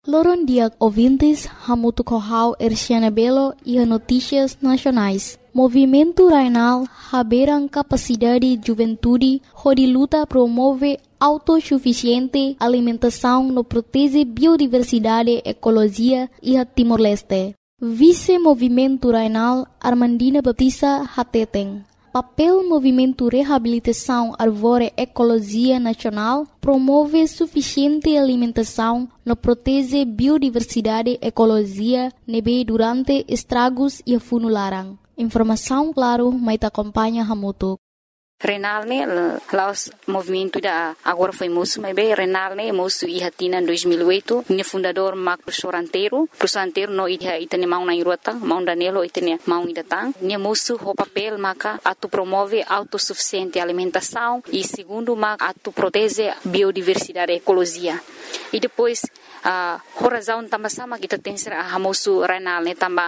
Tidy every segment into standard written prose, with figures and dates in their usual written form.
Loron dia ouvintes, Hamutu Kohau Erciana Belo e Notícias Nacionais. Movimento Rainal haberam capacidade de juventude, onde luta promove autossuficiente alimentação no protege biodiversidade, ecologia e a Timor-Leste. Vice-Movimento Rainal Armandina Batista Hateteng. Papel Movimento Reabilitação Arvore Ecologia Nacional promove suficiente alimentação no protege biodiversidade, ecologia, nebe durante estragos e funularan. Informação claro, mas acompanha Hamutu. Renal ne laos movimento da agora foi moço, mas bem Renal ne moço e hatina 2008, ne fundador Mark Soranteiro no itane mau na irota, mau danelo itane mau idatang, ne moço o papel maka atu promove autossuficiente alimentação e segundo maka atu protege biodiversidade ecologia. E depois a razão também sama kita tem ser a moço Renal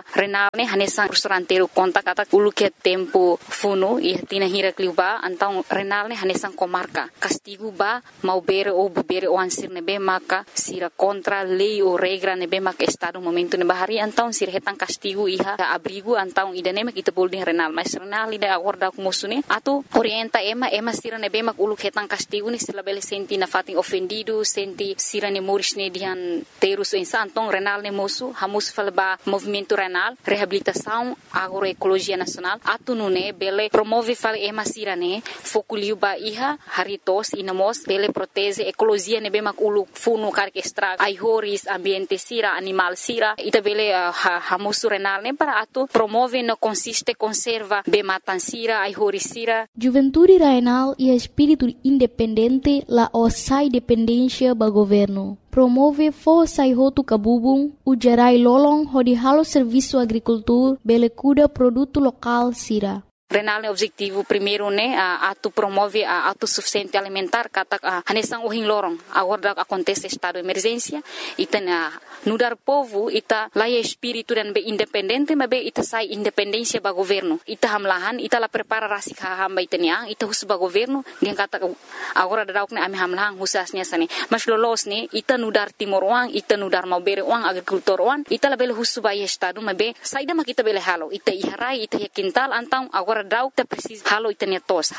ne hanesan Soranteiro conta kata ulu que tempo funo e hatina hira kliuba então Renal ne hanesan comarca castigo ba mau bere ou bere o ansir nebe maka sira contra lei ou regra nebe maka estado momento ne bahari então sira hetan castigo iha abrigo então idane mak kita bolding Renal mas Renal ida acorda com moço ne atu orienta ema sira nebe mak ulu hetan castigo ne sila bele senti na fating ofendido senti sira ne moris ne dihan terus então Renal ne moço hamus falba movimento Renal reabilitação agroecologia nacional atu nune bele promove fal ema sira ne fokuliu ba iha haritos inamos bele protege ecologia ne be mak ulu funu kar extra ai horis ambiente sira animal sira ita bele hamus Renal ne para atu promove no consiste conserva be matan sira ai horis sira Juventude Rainal e espírito independente la osai dependência ba governo promove força e roto cabubung ujarai lolong hodi halo serviço agricultura bele cuida produto local sira. Renal é objetivo primeiro né atu promove a autossuficiente alimentar kata hanesan uhin lorong agora acontece estado de emergência ita nudar povo ita laia espírito dan be independente mas be ita sai independência ba governo ita hamlahan ita la prepara rasik hamba itania ita hus ba governo dia kata agora dadauk ne ami hamlahan husasnya sani mas lolos ne ita nudar timor uang ita nudar mau bere uang agrikultor uang ita la bele hus ba estado mas be saida ma kita bele halo ita iharai ita kintal antang agora dau ita precisa halo ita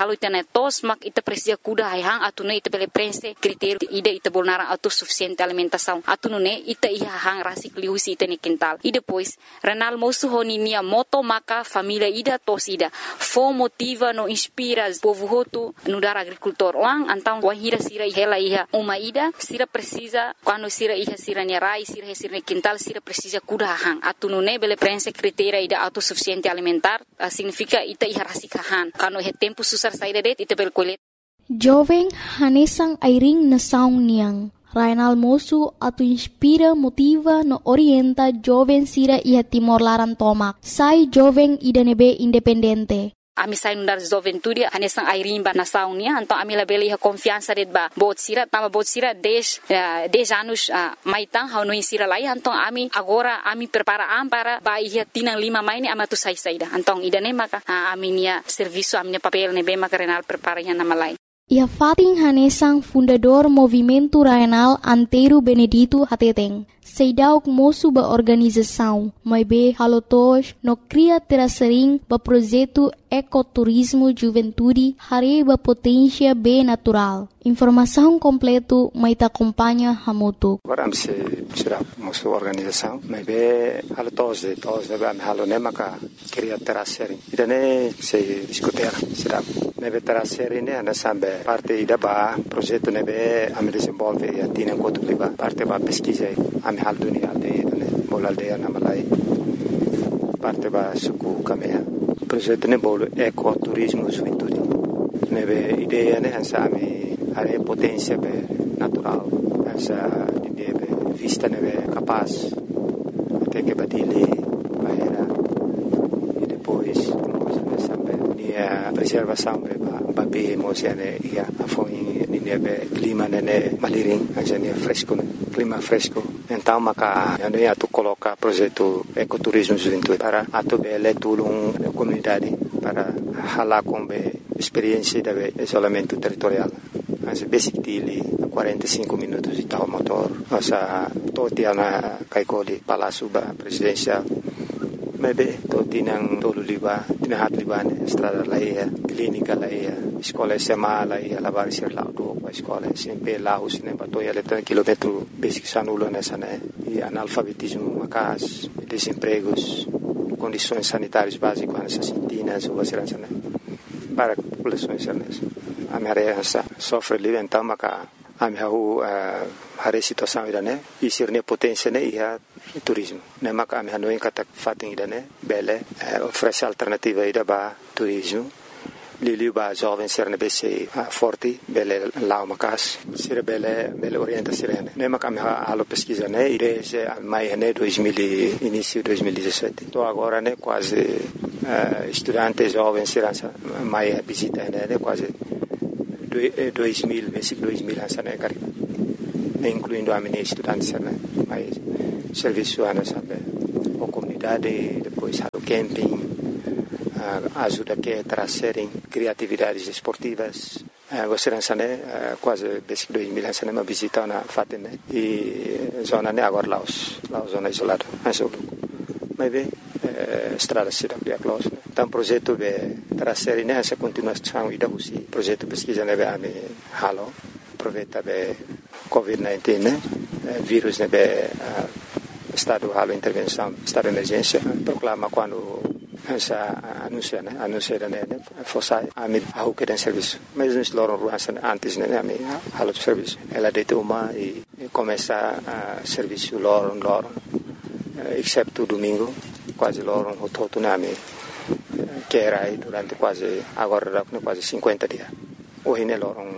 netos mak ita precisa kuda hang atune ita bele prense critério ida ita bolnara autossuficiente alimentação atune ita hang rasik liusi ita ne quintal e depois Renal moço honinia moto maka família ida tosida fo motiva no inspira povo hotu no dar agricultor wang antang wahira sira hela iha uma ida sira precisa quando sira iha sira nerai sira ne quintal sira precisa kuda hang atune bele prense critério ida autossuficiente alimentar significa ita rasikahan kano he tempo susar saída det ita bel kolet jovem hanesang airing na saung niang Rainal moço atu inspira motiva no orienta jovem sira iha Timor Laran tomak sai jovem ida nebe independente ami sai nundar juventude hanesang airing ba na saung nia então ami la bele iha confiança det ba bot sira 10 anos maitang hau sira lai então ami agora ami prepara para ba iha tinang 5 mai ni amatu sai saida então ida ne maka ami nia serviço ami papel ne be maka Renal prepara iha na malai. Ia fating hanesang fundador Movimento Rainal Antero Benedito Hateteng. Seidauk moço ba organização, mas be halotos no cria terasering ba projeto ecoturismo juventude hare ba potência be natural. Informação completo mai ta acompanha Hamutu. Agora se será moço organização, mas be halotos de ba halo ne maka cria terasering. Idane se discutir será nebe terasering ne ana sambe parte da ba projeto nebe am desenvolve e atina quanto liba parte ba pesquisa am hal dunia de bol aldeia na Malai parte ba suku kamea projeto ne bol ecoturismo juventude nebe ideia ne hansa ami are potência be natural hansa ideia be vista nebe capaz até que badile bahera e depois sambe dia preservação be ba be mosiane ia foi nebe clima ne maliring hansa ne fresco clima fresco então maka yani atu coloca projeto ecoturismo juventude para atu bele tulung comunidade para hala com experiência de isolamento territorial. Mas basic dele 45 minutos de tal motor. Nossa toti ana kaikoli Palácio Presidencial. Maybe toti nang tolu liba, tinahat liba ne estrada laia, clínica laia, escola SMA laia, lavar ser laudo, escola SMP laus ne batoia letra quilômetro basic sanulo nessa né, e analfabetismo macas, desempregos, condições sanitárias básicas nessas sintinas ou vacilança né, para populações nessa. A minha área sofre livre então maca a minha a situação ida né, e ser ne potência né, e a turismo. Ne maka a minha não encata fating ida né, bele oferece alternativa ida ba turismo. Lili ba jovem ser ne bese forte bele lao macas ser bele orienta sirene. Ne maka a minha alo pesquisa né, desde mai né 2000 início 2017. Então agora né quase estudante jovem ser mai visita né quase 2000, basic 2000 sana cari, incluindo a minha estudante sana, mais serviço ana sabe, a comunidade, depois o camping, ajuda que trazerem criatividades esportivas, você sana quase basic 2000 sana uma visita na Fatima e zona né agora Laos zona isolada, mas mas bem estrada cidade close. Então projeto de trazer nessa continuação e da usi projeto pesquisa nebe a me halo aproveita be COVID-19 né vírus nebe estado halo intervenção estado de emergência proclama quando essa anuncia né fosse a me ao que tem serviço mas nos loram ruança antes né a me halo serviço ela deita uma e começa a serviço loram exceto domingo quase loram o todo na me que era aí durante quase agora quase 50 dias hoje ne loram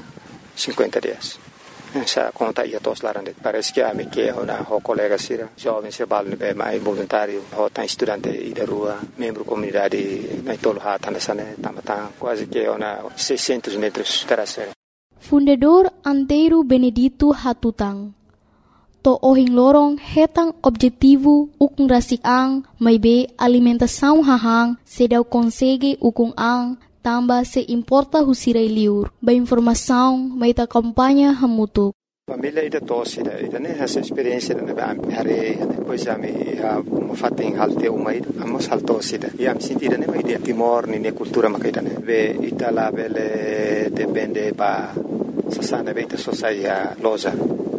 50 dias essa conta ia todos lá parece que a me que uma colega sira jovem se bal ne mais voluntário tá estudante e da rua membro comunidade na tolo hata nessa né tamata quase que uma 600 metros terceira. Fundador Antero Benedito Hatutang to ohing lorong hetang objetivo ukung rasik ang may be alimentação hahang sedaw konsege ukung ang tamba se importa husiray liur ba informação may ta kampanya hamutuk. Família ida tosse ida né essa experiência da hare depois a me uma fatem halte uma ida amos haltosse ida e am sentida né mai dia timor ni cultura makaida né ve itala bele depende ba sasana beta sosaia loja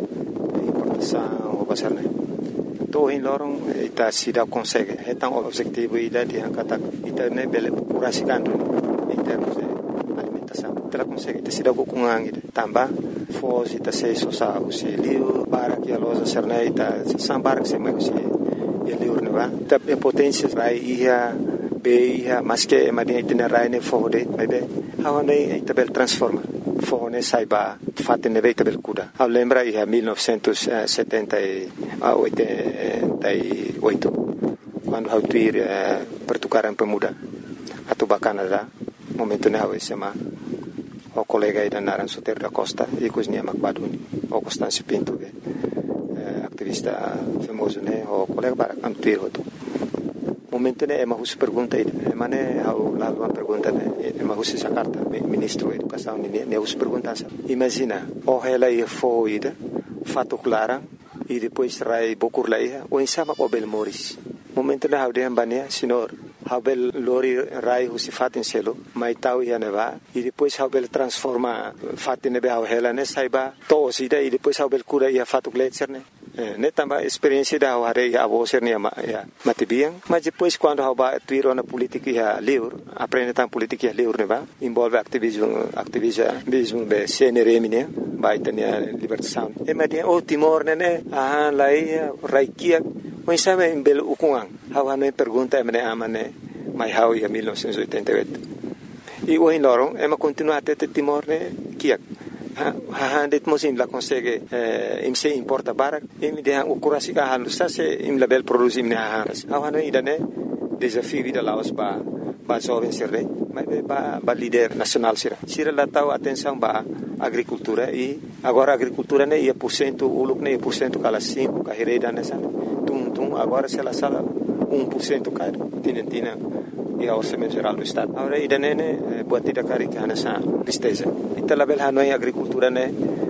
o basarne to in lorong ita sida consegue hetang objetivo ida di angkata ita ne bele purasikando in termos de alimentação ita consegue ita sida kukungang ida tamba fos ita se sosa usi liu para que a loja serna ita sambar que se mai usi e liu ne va ita potência rai ia be ia mas que madia ita rai ne fode mai be hawane ita bel transforma fone saiba fatte ne veita bel kuda a lembra ia 1978 quando hau tuir pertukaran pemuda atau Canada momento ne hau SMA o colega ida naran Soter da Costa e cosnia Macbaduni o Constâncio Pinto activista famoso ne o colega para cantuir hoto momento ne ema hus pergunta ida emane hau la uma pergunta ne ema hus Jakarta ministro educação ne hus pergunta imagina o ela ia foida fato clara e depois rai bokur laia o insama o bel moris momento ne hau de ambania senhor hau bel lori rai hus fatin selo mai tau ia neva e depois hau bel transforma fatin ne hau ela ne saiba to sida e depois hau bel cura ia fato gletser ne tamba experiência da hare a vocer ne matibiang mas depois quando hau ba tuiro na política ia liur aprende tam política ia liur ne ba envolve activismo be CNRM ne ba itania libertação e madia o Timor ne lai raikia o insame em bel ukungang hau ne pergunta me amane mai hau ia 1988 e o inorong ema continua até Timor ne kiak det mosim la consegue im se importa barak im de o kurasi ka halu sa se im label produzim ne hanas awano idane desafio vida laos ba jovem serre mas ba líder nacional sira la tau atenção ba agricultura e agora agricultura ne ia % uluk ne % kala 5 ka hereda nessa tum agora se la sala 1% cai tinentina e a orçamento geral do estado agora idane ne buat tidak kari ka nessa tristeza ita label hanoi agricultura ne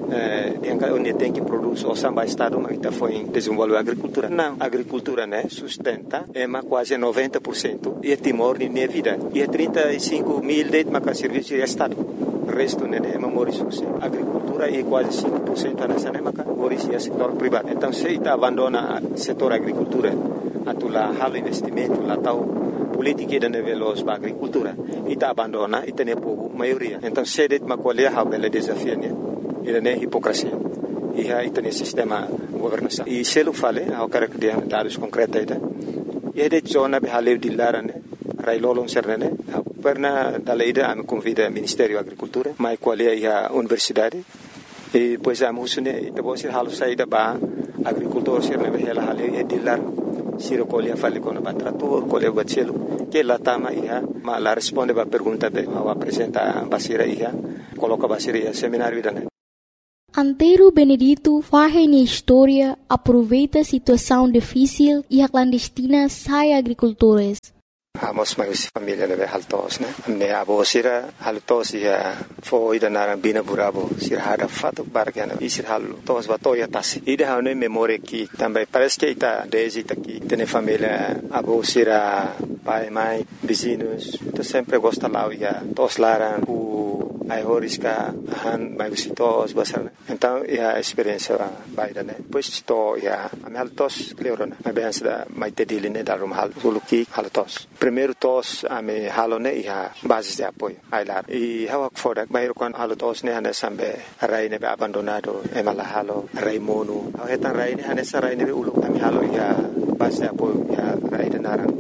onde tem que produzir o samba estado, mas está foi desenvolver a agricultura. Não, a agricultura, né, sustenta quase 90% e Timor de minha vida. E 35 mil de serviço de estado. O resto né, é Maurício. A agricultura é quase 5% nessa né, Maurício é setor privado. Então se está abandona o setor agricultura, atula halo investimento, lá tal política de nível da agricultura, e está abandona e tem povo maioria. Então se det macolher a bela desafio né, ele é hipocrisia. E aí tem sistema governação. E se ele fala, eu quero que dê dados concretos e é de zona behaleu de lara né, railolon serne, perna da leida me convida ao Ministério da Agricultura, mas qual é a universidade e depois a musune e depois halo saída ba agricultor serne behela hale e de lar siro colhe fale com o trator colhe bachelo que lá tama ia mas lá responde ba pergunta be ao apresenta basira ia coloca basira ia seminário da Antero Benedito faz na história, aproveita a situação difícil e a clandestina sai agricultores. Amos mais família né haltos né me abo sira haltos ia foi da na bina burabo sira hada fato bargana e sira haltos batoya tasi ida hane memória que também parece que está desde aqui tem família abo sira pai mãe vizinhos então sempre gosta lá ia tos laran ai horisca han mai visitos basar então a experiência baida né depois estou a haltos cleorona mas bem da mai tedili né dar hal suluki haltos primeiro tos a me halone ia bases de apoio ai lá e hawa fora bairo quan haltos né hane sambe rai ne abandonado e mala halo rai mono etan rai ne hane sarai ne ulu ami halo ia base de apoio ia rai de narang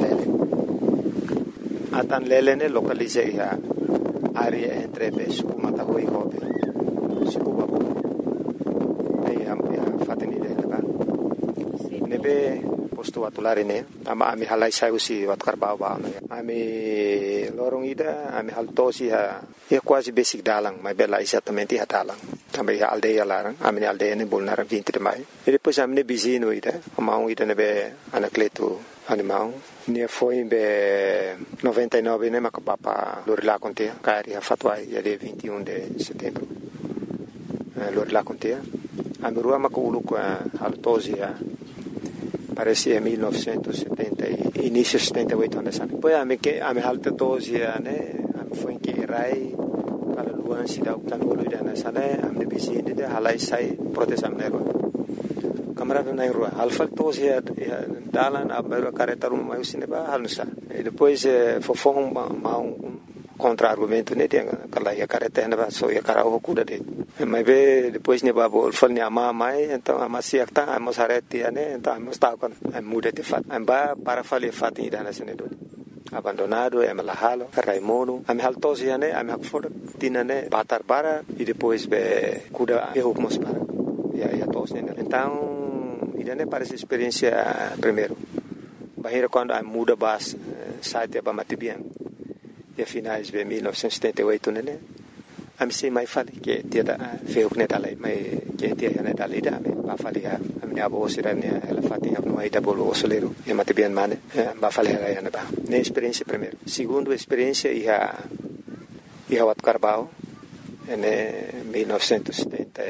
atan lele ne localize ia área entre suku mataho e hobe suku babu e am fateni de ba nebe posto atulare ne ama ami halai sai usi wat karbau ba ami lorong ida ami haltosi ha quase basic dalang mas bela exatamente ha dalang também a aldeia larang ami aldeia ne bolnar 20 de maio e depois ami ne bizino ida amau ida nebe anacleto animal ne foi em 99 né mas papa Lorila contea cari a fatwai dia 21 de setembro Lorila contea a merua maculu com a altosia parece 1970 início 78 anos depois a me que a me altosia né foi que rai para luan se dá o tanolo da nessa né a me bizine de halai sai protesam nerva kamera na rua alfa tosia dalan a careta rumah usine ba halusa e depois fofong mau contra-argumento né tem aquela a careta na so ia cara o cuda de mas depois ne babo fal ne ama mai então ama siakta amos areti né então amos tá com muda de fat amba para falir fat ida na sene do abandonado e malahalo raimono am haltosia né am hakfor tinane batar para e depois be cuda e hukmos para ya tos né então idane parece experiência primeiro bahira quando a muda bas site ba matibian e finais de 1978 né a me sei mais fale que dia da feu né dalai mai que dia né dalai da me ba fale a minha avó será né ela fatinha no aí da bolo osoleiro e matibian mane ba fale ela né ba né experiência primeiro segundo experiência ia wat Carbau né 1970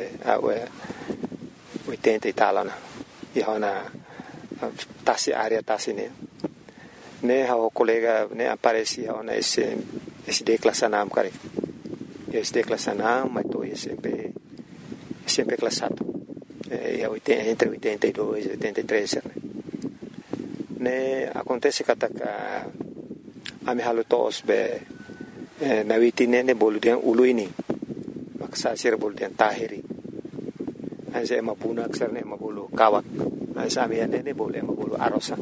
80 e tal né e hona tasi área tasi né o colega né aparece hona esse declassanam cara esse declassanam mas tô sempre classado é entre 82 e 83 né acontece que a me halo tos be na witine ne boludian uluini maksa sir boludian tahiri anse mapuna aksarne mabulu kawak ansa miane ne bole mabulu arosa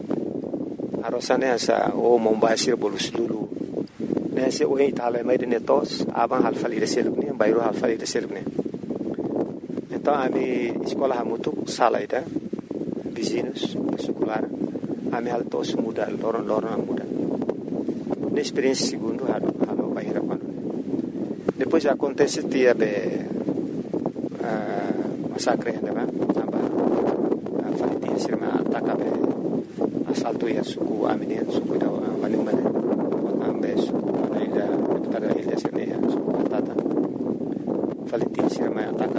ne asa o mombasir bolu sulu ne se o itala mai ne tos aban halfali de selubne bayro halfali de selubne então ami escola hamutu sala ida vizinhos secular ami haltos muda loron muda ne experiência segundo halo bayra quando depois acontece dia be massacre né ba falitin sirma atakabe assalto ia suku amine suku da manumane ambe suku ida tada ilha sirne suku tata falitin sirma ataka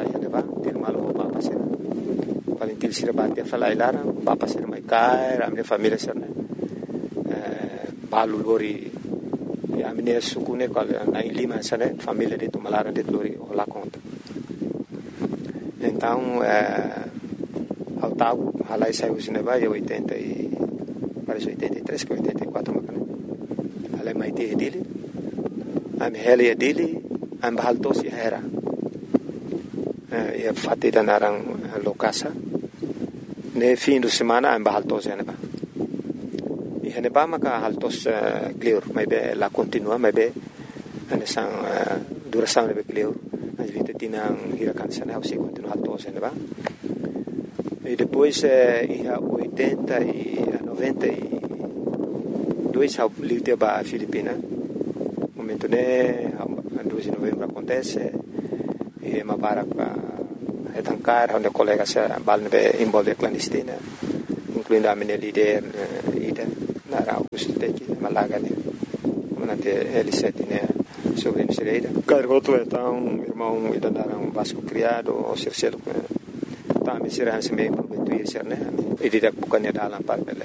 filho se rebate a falar lá, o papa se mai cair, a minha família se balu lori, a minha sucune qual na Lima se família de Tumalara de lori o lá conta. Então, ao tago, halai saiu se neva 80 e parece 83 que 84 macana. Halai mai te dele, a minha heli dele, a bahal tos e era. E fatti da narang lokasa. Ne fim de semana a bahal tos e neva. E neva maka hal tos clear, mai be la continua, mai be ane sang duração neve clear. As vinte tinham hirakan sana, você continua hal tos e neva. E depois, em 80 e 92, eu livre para a Filipina. No momento, 2 de novembro acontece. E uma barra é tancar, onde colegas envolvem clandestina, incluindo a minha líder, Ida, na Augusto Teki, Malaga, onde ele se tinha sobre a Ida. Cargoto, então, irmão, Ida, Vasco criado, ou Circelo, também será assim meio prometuir, né? E direto bukannya dalam parpele.